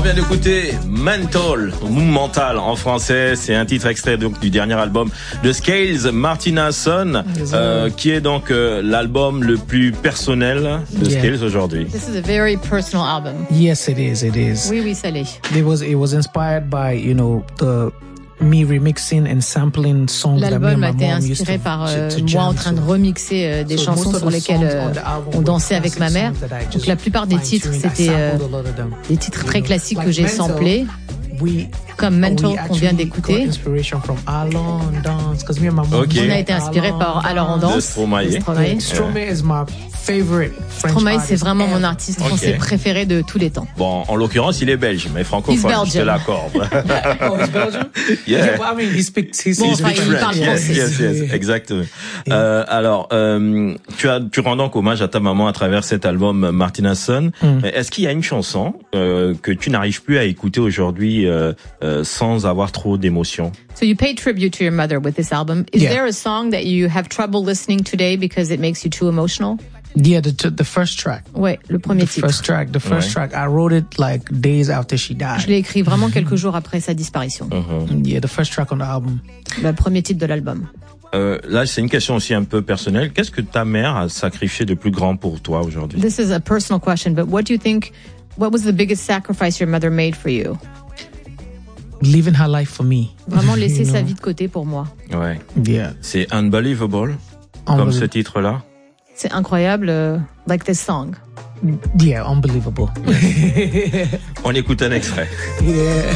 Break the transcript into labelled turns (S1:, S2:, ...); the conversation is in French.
S1: vient d'écouter Mental en français. C'est un titre extrait donc du dernier album de Scales, Martina Son, qui est donc l'album le plus personnel de Scales aujourd'hui.
S2: This is a very personal album.
S3: Yes, it is. It is.
S2: Oui, ça l'est.
S3: It was inspired by, me remixing and sampling songs that me and
S2: L'album a
S3: my
S2: été
S3: mom used
S2: inspiré
S3: to
S2: par
S3: to
S2: moi en
S3: jam
S2: train de
S3: to.
S2: remixer des chansons sur lesquelles on dansait avec ma mère. Donc la plupart des titres, c'était des titres très classiques que j'ai samplés, comme Mental qu'on vient d'écouter.
S1: Okay.
S2: On a été inspiré par Alors on danse de Stromae. Stromae, c'est vraiment mon artiste français préféré de tous les temps.
S1: Bon, en l'occurrence, il est belge, mais francophone, je te l'accorde.
S3: Oh, he's Belgian? Yeah, well, I mean, he speaks
S2: il parle français.
S1: Yes, exactement. Alors, tu rends donc hommage à ta maman à travers cet album Martina Son. Est-ce qu'il y a une chanson que tu n'arrives plus à écouter aujourd'hui sans avoir trop d'émotion?
S2: So you pay tribute to your mother with this album. Is there a song that you have trouble listening today because it makes you too emotional?
S3: Yeah, the first track.
S2: Ouais, le premier titre.
S3: The first track. I wrote it like days after she died.
S2: Je l'ai écrit vraiment quelques jours après sa disparition.
S3: Yeah, the first track on the album.
S2: Le premier titre de l'album.
S1: Là, c'est une question aussi un peu personnelle. Qu'est-ce que ta mère a sacrifié de plus grand pour toi aujourd'hui?
S2: This is a personal question, but what was the biggest sacrifice your mother made for you?
S3: Living her life for me.
S2: Vraiment laisser sa vie de côté pour moi.
S1: Ouais.
S3: Yeah.
S1: C'est unbelievable, comme ce titre-là.
S2: C'est incroyable, like this song.
S3: Yeah, unbelievable.
S1: On écoute un extrait.
S3: Yeah.